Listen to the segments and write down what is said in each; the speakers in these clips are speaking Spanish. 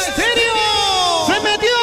Estéreo se metió.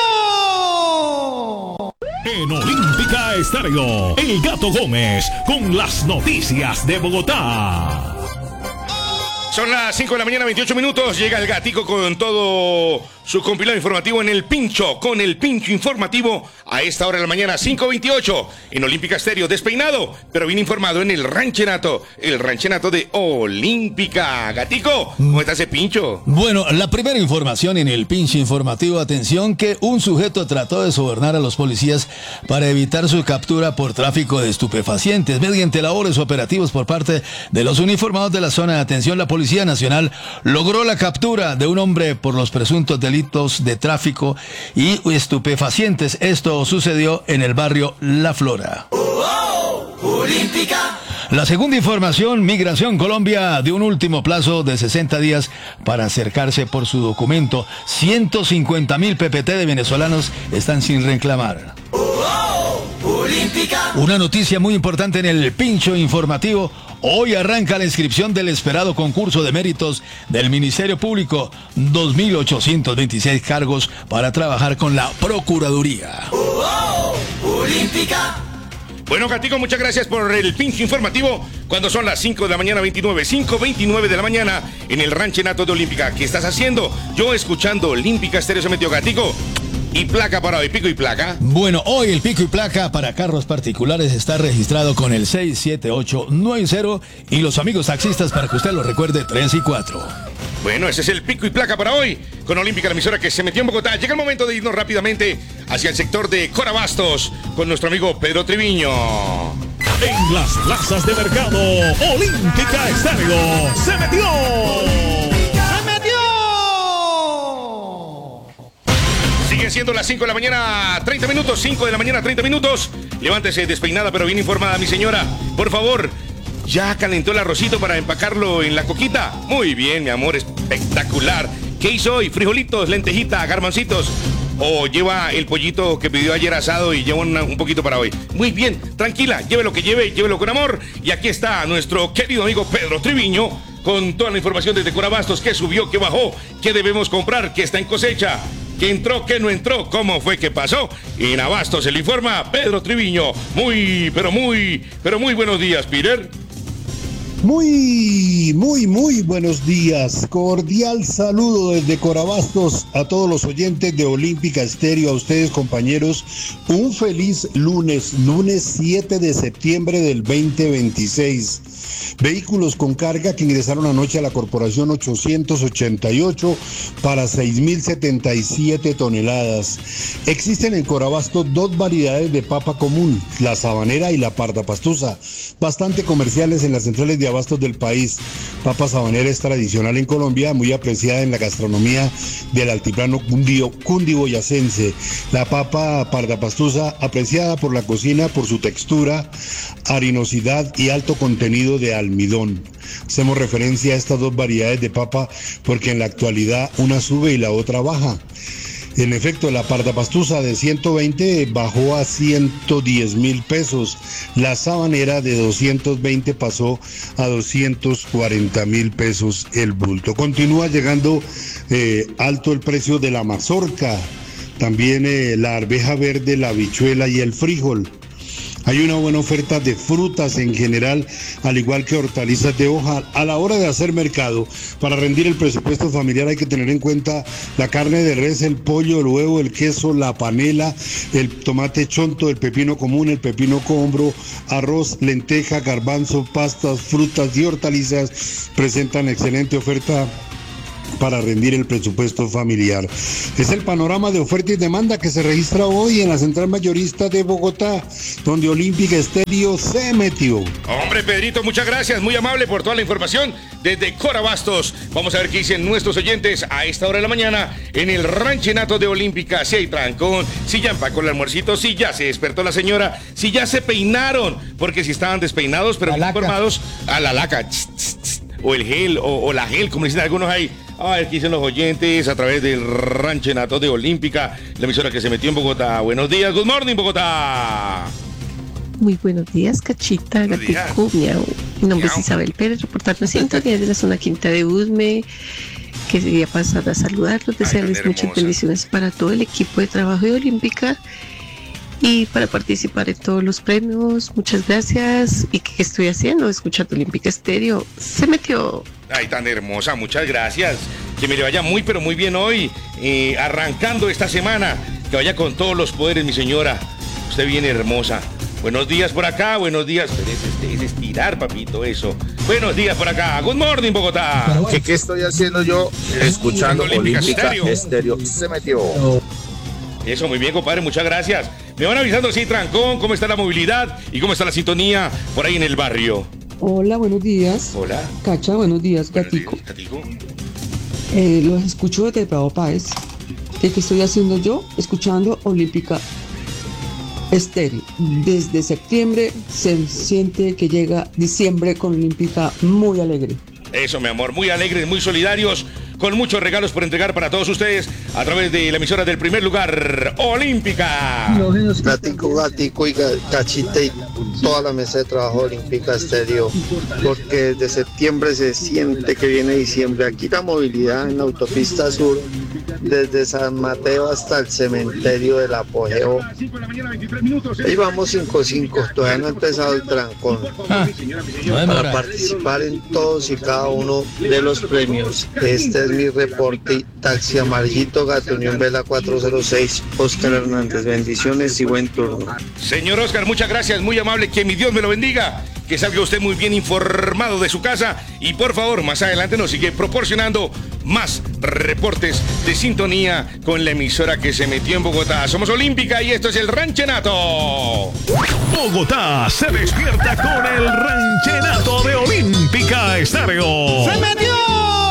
En Olímpica Estéreo, El Gato Gómez con las noticias de Bogotá. Son las 5 de la mañana, 28 minutos. Llega el Gatico con todo su compilado informativo en el Pincho, con el Pincho informativo a esta hora de la mañana, 5:28, en Olímpica Estéreo, despeinado, pero bien informado en el ranchenato de Olímpica. Gatico, ¿cómo está ese Pincho? Bueno, la primera información en el Pincho informativo, atención, que un sujeto trató de sobornar a los policías para evitar su captura por tráfico de estupefacientes. Mediante labores operativos por parte de los uniformados de la zona de atención, la Policía Nacional logró la captura de un hombre por los presuntos delitos de tráfico y estupefacientes. Esto sucedió en el barrio La Flora. Olímpica. La segunda información, Migración Colombia dio un último plazo de 60 días para acercarse por su documento. 150.000 PPT de venezolanos están sin reclamar. Olímpica. Una noticia muy importante en el Pincho informativo. Hoy arranca la inscripción del esperado concurso de méritos del Ministerio Público. 2.826 cargos para trabajar con la Procuraduría. Olímpica. Bueno, Gatico, muchas gracias por el Pincho informativo. Cuando son las 5 de la mañana, 5:29 de la mañana, en el ranchenato de Olímpica. ¿Qué estás haciendo? Yo escuchando Olímpica Estéreo se metió, Gatico. ¿Y placa para hoy? ¿Pico y placa? Bueno, hoy el pico y placa para carros particulares está registrado con el 67890 y los amigos taxistas, para que usted lo recuerde, 3 y 4. Bueno, ese es el pico y placa para hoy con Olímpica, la emisora que se metió en Bogotá. Llega el momento de irnos rápidamente hacia el sector de Corabastos con nuestro amigo Pedro Triviño. En las plazas de mercado, Olímpica Estéreo se metió. Siguen siendo las 5 de la mañana, 30 minutos, 5 de la mañana, 30 minutos. Levántese despeinada pero bien informada, mi señora. Por favor, ¿ya calentó el arrocito para empacarlo en la coquita? Muy bien, mi amor, espectacular. ¿Qué hizo hoy? Frijolitos, lentejita, garbancitos. ¿O lleva el pollito que pidió ayer asado y lleva un poquito para hoy? Muy bien, tranquila, lleve lo que lleve, llévelo con amor. Y aquí está nuestro querido amigo Pedro Triviño con toda la información desde Corabastos. ¿Qué subió, qué bajó, qué debemos comprar, qué está en cosecha? ¿Qué entró, qué no entró? ¿Cómo fue que pasó? En Abastos se le informa Pedro Triviño. Muy buenos días, Peter. Muy buenos días. Cordial saludo desde Corabastos a todos los oyentes de Olímpica Estéreo, a ustedes, compañeros. Un feliz lunes 7 de septiembre del 2026. Vehículos con carga que ingresaron anoche a la Corporación 888 para 6.077 toneladas. Existen en Corabastos dos variedades de papa común, la sabanera y la parda pastusa, bastante comerciales en las centrales de abastos del país. Papa sabanera es tradicional en Colombia, muy apreciada en la gastronomía del altiplano cundiboyacense. La papa parda pastusa, apreciada por la cocina por su textura, harinosidad y alto contenido de almidón. Hacemos referencia a estas dos variedades de papa porque en la actualidad una sube y la otra baja. En efecto, la parda pastusa de 120 bajó a 110.000 pesos. La sabanera de 220 pasó a 240.000 pesos el bulto. Continúa llegando alto el precio de la mazorca, también la arveja verde, la habichuela y el frijol. Hay una buena oferta de frutas en general, al igual que hortalizas de hoja. A la hora de hacer mercado, para rendir el presupuesto familiar hay que tener en cuenta la carne de res, el pollo, el huevo, el queso, la panela, el tomate chonto, el pepino común, el pepino combro, arroz, lenteja, garbanzo, pastas, frutas y hortalizas. Presentan excelente oferta para rendir el presupuesto familiar. Es el panorama de oferta y demanda que se registra hoy en la Central Mayorista de Bogotá, donde Olímpica Estéreo se metió. Hombre, Pedrito, muchas gracias, muy amable por toda la información desde Corabastos. Vamos a ver qué dicen nuestros oyentes a esta hora de la mañana en el ranchenato de Olímpica. Si hay trancón, si ya empacó el almuercito, si ya se despertó la señora, si ya se peinaron, porque si estaban despeinados pero informados, a la laca, o el gel, o la gel, como dicen algunos ahí. A ver qué dicen los oyentes a través del ranchenato de Olímpica, la emisora que se metió en Bogotá. Buenos días, good morning, Bogotá. Muy buenos días, Cachita, Gatico, miau. Mi nombre es Isabel Pérez, reportando 110 de la zona Quinta de Usme. quería pasar a saludarlos, desearles muchas bendiciones para todo el equipo de trabajo de Olímpica y para participar en todos los premios. Muchas gracias. ¿Y qué estoy haciendo? Escuchando Olímpica Estéreo. Se metió. Ay, tan hermosa, muchas gracias. Que me le vaya muy, pero muy bien hoy, arrancando esta semana. Que vaya con todos los poderes, mi señora. Usted viene hermosa. Buenos días por acá, buenos días. Es estirar, papito, eso. Buenos días por acá. Good morning, Bogotá. ¿Qué estoy haciendo yo? Escuchando Olímpica Estéreo. Se metió. Eso, muy bien, compadre, muchas gracias. Me van avisando, sí, trancón, cómo está la movilidad y cómo está la sintonía por ahí en el barrio. Hola, buenos días. Hola. Cacha, buenos días, Gatico. Gatico. Los escucho desde Prado Páez. ¿Qué estoy haciendo yo? Escuchando Olímpica Estéreo. Desde septiembre se siente que llega diciembre con Olímpica muy alegre. Eso, mi amor, muy alegres, muy solidarios, con muchos regalos por entregar para todos ustedes a través de la emisora del primer lugar, Olímpica. Gatico y Cachita y toda la mesa de trabajo Olímpica Estéreo, porque desde septiembre se siente que viene diciembre. Aquí la movilidad en la autopista sur, desde San Mateo hasta el cementerio del Apogeo. Ahí vamos 5-5, todavía no ha empezado el trancón. Para participar en todos y cada uno de los premios. Este es mi reporte. Taxi Amarillito, Gato Unión Vela 406, Oscar Hernández. Bendiciones y buen turno. Señor Oscar, muchas gracias, muy amable, que mi Dios me lo bendiga, que salga usted muy bien informado de su casa y por favor, más adelante nos sigue proporcionando más reportes de sintonía con la emisora que se metió en Bogotá. Somos Olímpica y esto es el Ranchenato. Bogotá se despierta con el Ranchenato de Olímpica Estéreo. ¡Se metió!